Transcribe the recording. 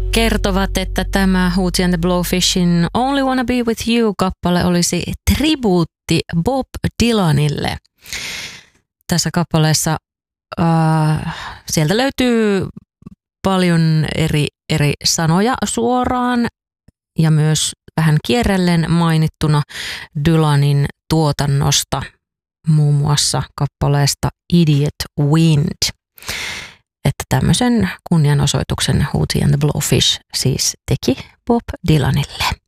kertovat, että tämä Hootie and the Blowfishin Only Wanna Be With You-kappale olisi tribuutti Bob Dylanille. Tässä kappaleessa sieltä löytyy paljon eri sanoja suoraan ja myös vähän kierrellen mainittuna Dylanin tuotannosta, muun muassa kappaleesta Idiot Wind. Että tämmöisen kunnianosoituksen Hootie and the Blowfish siis teki Bob Dylanille.